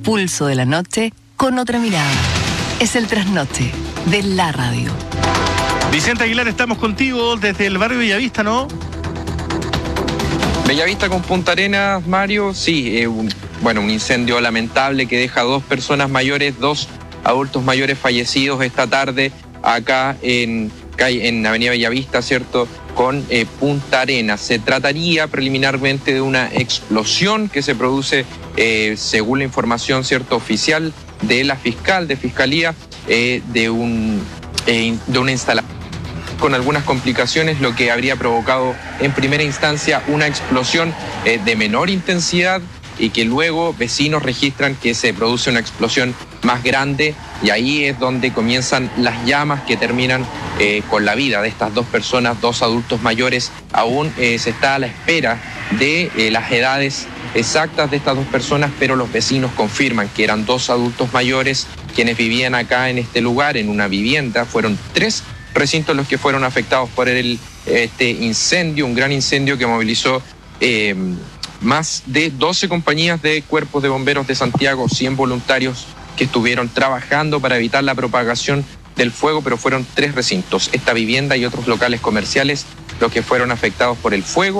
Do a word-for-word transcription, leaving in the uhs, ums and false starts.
pulso de la noche con otra mirada. Es el trasnoche de la radio. Vicente Aguilar, estamos contigo desde el barrio Bellavista, ¿no? Bellavista con Punta Arenas, Mario, sí, eh, un, bueno, un incendio lamentable que deja dos personas mayores, dos adultos mayores fallecidos esta tarde acá en, en Avenida Bellavista, ¿cierto?, con eh, Punta Arenas. Se trataría preliminarmente de una explosión que se produce, eh, según la información, ¿cierto?, oficial de la fiscal, de Fiscalía, eh, de, un, eh, de una instalación con algunas complicaciones, lo que habría provocado en primera instancia una explosión eh, de menor intensidad y que luego vecinos registran que se produce una explosión más grande y ahí es donde comienzan las llamas que terminan eh, con la vida de estas dos personas, dos adultos mayores. Aún eh, se está a la espera de eh, las edades exactas de estas dos personas, pero los vecinos confirman que eran dos adultos mayores quienes vivían acá en este lugar, en una vivienda. Fueron tres recintos los que fueron afectados por el, este incendio, un gran incendio que movilizó eh, más de doce compañías de cuerpos de bomberos de Santiago, cien voluntarios que estuvieron trabajando para evitar la propagación del fuego, pero fueron tres recintos, esta vivienda y otros locales comerciales, los que fueron afectados por el fuego.